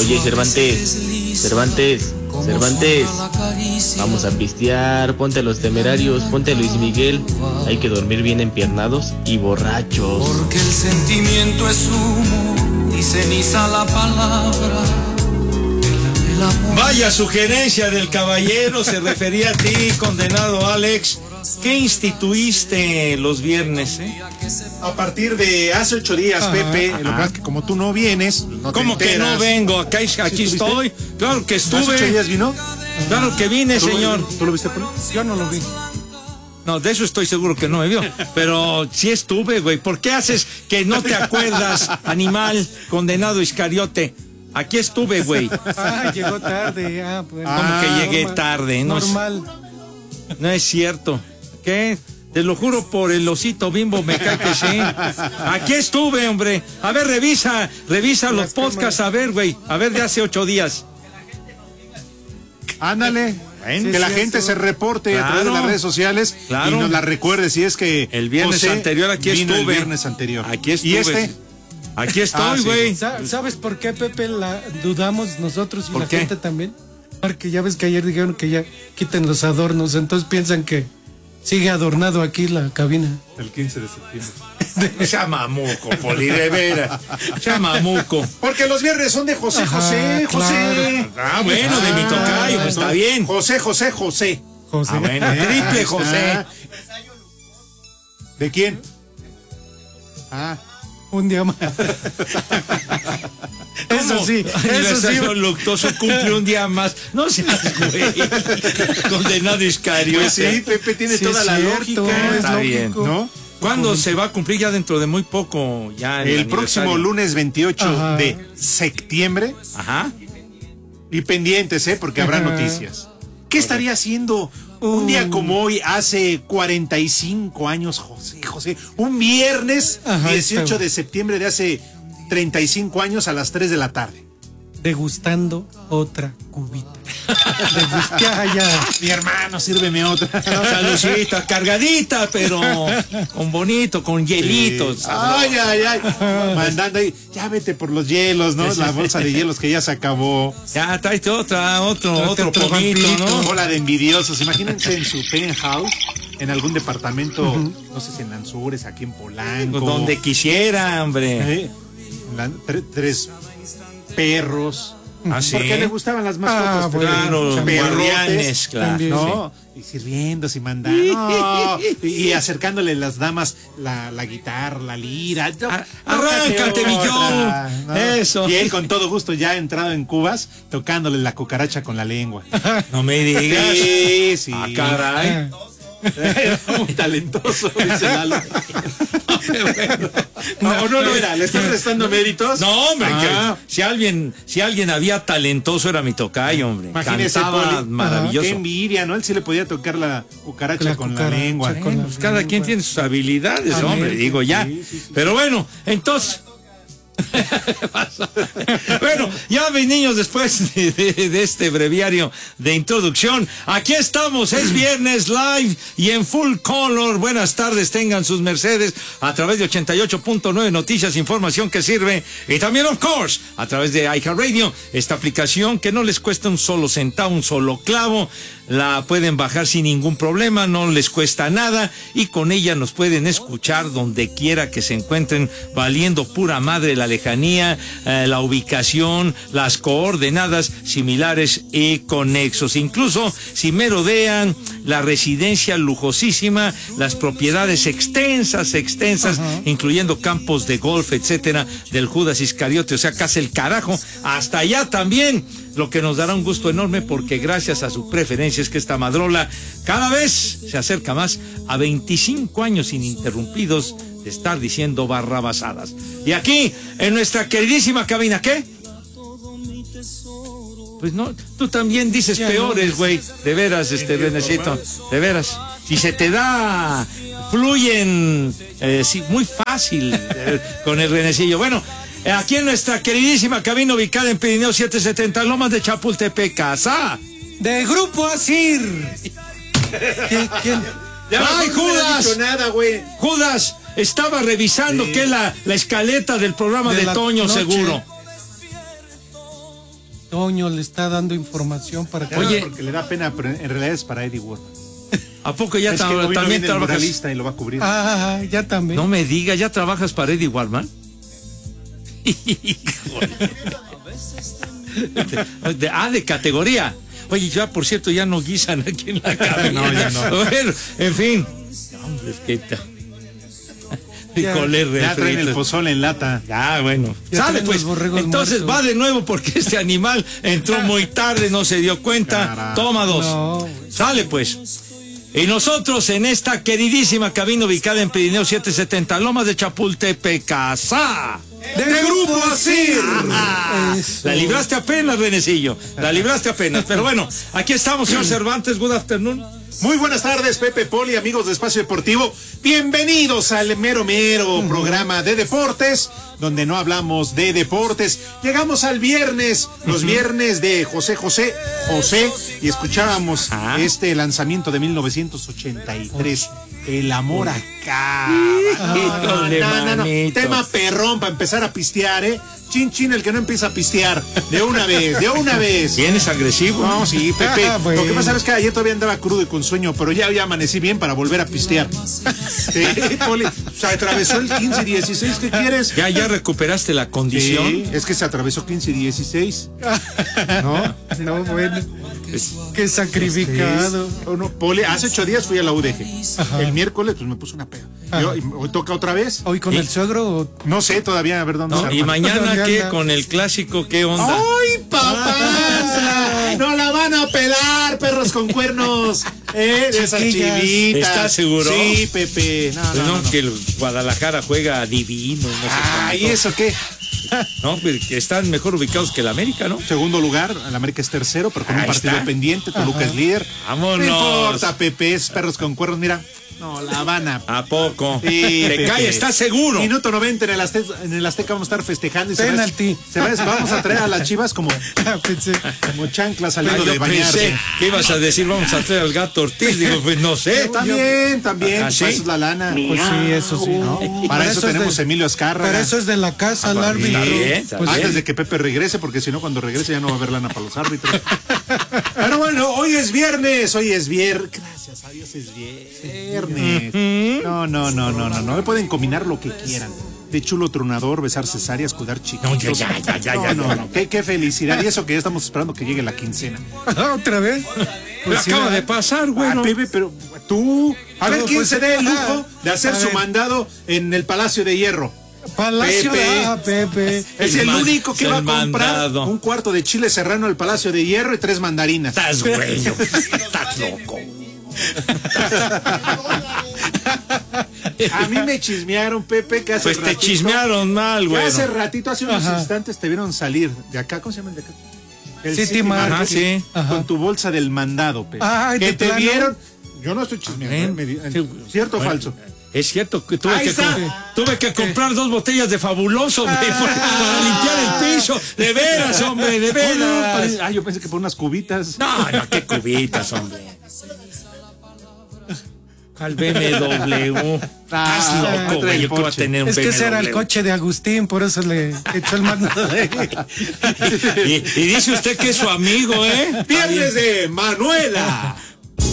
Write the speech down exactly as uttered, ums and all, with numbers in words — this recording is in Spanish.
Oye, Cervantes, Cervantes, Cervantes, vamos a pistear, ponte a Los Temerarios, ponte a Luis Miguel, hay que dormir bien empiernados y borrachos. Porque el sentimiento es humo y ceniza la palabra. Vaya sugerencia del caballero, se refería a ti, condenado Alex. ¿Qué instituiste los viernes, eh? A partir de hace ocho días, ajá, Pepe, ajá. Lo que pasa es que como tú no vienes, no te ¿Cómo que no vengo? Acá, aquí ¿Sí estoy. Claro que estuve. ¿Hace ocho días vino? Claro que vine, ¿Tú señor. Lo, ¿Tú lo viste, Poli? Yo no lo vi. No, de eso estoy seguro que no me vio. Pero sí estuve, güey. ¿Por qué haces que no te acuerdas, animal, condenado Iscariote? Aquí estuve, güey. Ah, llegó tarde. Ah, pues. ¿Cómo ah, que llegué normal, tarde? No normal. Es, no es cierto. ¿Qué? Te lo juro por el osito Bimbo, me cae que sí. Aquí estuve, hombre. A ver, revisa, revisa los podcasts, a ver, güey. A ver, de hace ocho días. Ándale. Sí, que la sí, gente eso. se reporte Claro. a través de las redes sociales, Claro. y nos la recuerde si es que El viernes José anterior aquí vino estuve. el viernes anterior. Aquí estuve. ¿Y este? Aquí estoy, Ah, sí. güey. ¿Sabes por qué, Pepe, la dudamos nosotros y ¿Por la qué? gente también? Porque ya ves que ayer dijeron que ya quiten los adornos, entonces piensan que sigue adornado aquí la cabina. El quince de septiembre. No sea mamuco, Poli, de veras. Sea mamuco. Porque los viernes son de José, Ajá, José, José. claro. Ah, bueno, de mi tocayo, Ah, está bien. José, José, José. José. Ah, bueno, triple Ahí José. está. ¿De quién? Ah. Un día más. Eso sí, eso sí. Aniversario luctuoso cumple un día más. No seas güey. Condenado Iscariote. Pues sí, Pepe tiene Sí, toda es la cierto, lógica. es Está lógico. bien, ¿no? ¿Cuándo se va a cumplir? Ya dentro de muy poco. Ya el, El próximo aniversario. lunes veintiocho Ajá. de septiembre. Ajá. Y pendientes, ¿eh? Porque habrá Ajá. noticias. ¿Qué estaría haciendo un día como hoy, hace cuarenta y cinco años, José, José? Un viernes Ajá, dieciocho está. de septiembre de hace treinta y cinco años a las tres de la tarde. Degustando otra cubita. Degustar ya. Mi hermano, sírveme otra. Salucita, cargadita, pero con bonito, con hielitos. Ay, ay, ay. Mandando ahí, ya vete por los hielos, ¿no? La bolsa de hielos que ya se acabó. Ya, tráete otra, otro, Tráete otro otro pomito, vampirito. ¿no? Bola de envidiosos. Imagínense en su penthouse, en algún departamento, no sé si en Anzures, aquí en Polanco. Donde quisiera, hombre. ¿Eh? La- tre- tres perros. ¿Ah, sí? Porque le gustaban las mascotas. Ah, pero Claro, perrotes, guardianes, claro. También. ¿no? Y sirviéndose y mandando. No, y, y acercándole las damas la, la guitarra, la lira. No, Ar- no, arráncate, otra, mi Joe. ¿no? Eso. Y él con todo gusto ya entrado en cubas, tocándole la cucaracha con la lengua. No me digas. Sí, sí. Ah, caray. Muy talentoso, dice Lalo. No, no, no era, ¿le estás restando méritos? No, hombre, Ah. que si alguien, si alguien había talentoso era mi tocayo, hombre. Imagínese, Cantaba Poli. maravilloso. Qué envidia, ¿no? Él sí le podía tocar la cucaracha La con cucaracha la lengua. con Bueno, la pues cada lengua. quien tiene sus habilidades, Amén. hombre, digo ya. Sí, sí, sí. Pero bueno, entonces. Bueno, ya mis niños, después de, de- de este breviario de introducción, aquí estamos, es viernes live y en full color. Buenas tardes, tengan sus mercedes a través de ochenta y ocho punto nueve Noticias, información que sirve, y también, of course, a través de iHeartRadio, esta aplicación que no les cuesta un solo centavo, un solo clavo. La pueden bajar sin ningún problema, no les cuesta nada, y con ella nos pueden escuchar donde quiera que se encuentren, valiendo pura madre la lejanía, eh, la ubicación, las coordenadas similares y conexos. Incluso si merodean la residencia lujosísima, las propiedades extensas, extensas, Ajá. incluyendo campos de golf, etcétera, del Judas Iscariote, o sea, casi el carajo, hasta allá también. Lo que nos dará un gusto enorme, porque gracias a su preferencia es que esta madrola cada vez se acerca más a veinticinco años ininterrumpidos de estar diciendo barrabasadas. Y aquí, en nuestra queridísima cabina, ¿qué? Pues no, tú también dices Ya peores, no. güey. De veras, este Renecito, de veras. Si se te da, fluyen, eh, sí, muy fácil eh, con el Renecillo. Bueno, eh, aquí en nuestra queridísima cabina ubicada en Pirineo setecientos setenta, Lomas de Chapultepec, casa. De Grupo Asir. ¿Quién? quién? ¡Ay, No hubiera Judas! dicho nada, güey. Judas, estaba revisando Sí. que la, la escaleta del programa De de, la Toño, noche. seguro. Toño le está dando información para que... Oye. Porque le da pena, pero en realidad es para Eddie Ward. ¿A poco ya Es que tra- hoy no también viene el trabajas? muralista y lo va a cubrir. Ah, ya también. No me digas, ¿ya trabajas para Eddie Waldman? Híjole. De- ah, de categoría. Oye, ya por cierto, ya no guisan aquí en la cabina. No, ya no. Bueno, en fin. Hombre, es que ta- Frijoles Ya traen el refritos. pozole en lata. Ah, bueno. Ya Sale traen pues. los borregos Entonces muertos. va de nuevo porque este animal entró muy tarde, no se dio cuenta. Carajo. Toma dos. No. Sale pues. Y nosotros en esta queridísima cabina ubicada en Pirineo setecientos setenta, Lomas de Chapultepec, Casá. ¡De Grupo Asir! Ah, Eso. la libraste apenas, Renecillo. La libraste apenas. Pero bueno, aquí estamos, señor Cervantes. Good afternoon. Muy buenas tardes, Pepe Poli, amigos de Espacio Deportivo. Bienvenidos al mero mero programa de deportes, donde no hablamos de deportes. Llegamos al viernes, los viernes de José José José, y escuchábamos Ah. este lanzamiento de mil novecientos ochenta y tres. El amor acá. Híjole, manito. Tema perrón para empezar a pistear, ¿eh? Chin chin el que no empieza a pistear. De una vez, de una vez. ¿Tienes agresivo? No, sí, Pepe. Ah, bueno. Lo que pasa es que ayer todavía andaba crudo y con sueño, pero ya, ya amanecí bien para volver a pistear. Sí, Poli. O sea, atravesó el quince y dieciséis, ¿qué quieres? ¿Ya, ya recuperaste la condición? Sí, es que se atravesó quince y dieciséis. ¿No? No, bueno. Qué sacrificado. Oh, no, Poli, hace ocho días fui a la U D G. Ajá. El miércoles, pues me puse una peda. Ajá. Yo- y hoy toca otra vez. Hoy con ¿Y? el suegro o... No sé todavía a ver dónde ¿No? se ¿Y arma. mañana ¿Dónde qué? anda? Con el clásico, ¿qué onda? ¡Ay, papá! ¡No la van a pelar, perros con cuernos! ¿Eh? De esas Chiquillas. chivitas. ¿Estás seguro? Sí, Pepe. No, Pues no, no, no, no. que el Guadalajara juega divino, no sé Ay, cuánto. ¿eso qué? No, pues que están mejor ubicados que el América, ¿no? Segundo lugar, el América es tercero, pero con un Ahí partido está. pendiente. Toluca es líder. Vámonos. No importa, Pepe, es perros con cuernos. Mira, no, La Habana. ¿A poco? Sí, Te Pepe. cae, ¿estás seguro? Minuto noventa en el, Azte- en el Azteca vamos a estar festejando. Y se va a- Penalti. se va a- vamos a traer a las Chivas como, Ah, pensé. como chanclas Ah, saliendo yo de bañarse. pensé que ibas a decir, vamos a traer al gato Ortiz. Digo, pues no sé. También, también. ¿Ah, Para sí? eso es la lana. Pues sí, eso sí. ¿no? Para eso es tenemos de- a Emilio Azcárraga. Para eso es de la casa el Ah, árbitro. está bien, está Pues bien. Antes de que Pepe regrese, porque si no, cuando regrese ya no va a haber lana para los árbitros. Pero bueno, hoy es viernes, hoy es viernes. Gracias a Dios es viernes. No, no, no, no, no, no. Pueden combinar lo que quieran. De chulo tronador, besar cesáreas, cuidar chiquitos. No, ya, ya, ya, ya, ya, No, ya. no, no. Qué, qué felicidad. Y eso que ya estamos esperando que llegue la quincena. ¿Otra vez? Pues sí, acaba ¿verdad? de pasar, Ah, güey. Pepe, pero tú. A ver No, quién pues, se dé el lujo ah, de hacer a su ver. mandado en el Palacio de Hierro. Palacio Pepe. de ah, Pepe. Es El el man- único que el va a comprar mandado. un cuarto de chile serrano al Palacio de Hierro y tres mandarinas. Estás güey. Estás loco. A mí me chismearon, Pepe, que hace Pues te ratito- chismearon mal, que güey. hace ratito, hace unos Ajá. instantes te vieron salir de acá. ¿Cómo se llama el de acá? El City Market. Ajá, sí. Ajá. Con tu bolsa del mandado, Pepe. Ay, que ¿de te plano? vieron. Yo no estoy chismeando. ¿Eh? ¿eh? Me di- Sí. ¿Cierto o Bueno, falso? Es cierto que tuve Ahí que, está. com- tuve que comprar dos botellas de fabuloso, güey, para, para limpiar el piso. De veras, hombre, de Oh, no, veras. parece- ah, yo pensé que por unas cubitas. No, no, qué cubitas, hombre. Al B M W. Ah, Estás loco, trae güey. el Yo que voy a Porsche. tener un Es que B M W. ese era el coche de Agustín, por eso le echó el mando. Y, y dice usted que es su amigo, ¿eh? Viernes de Manuela.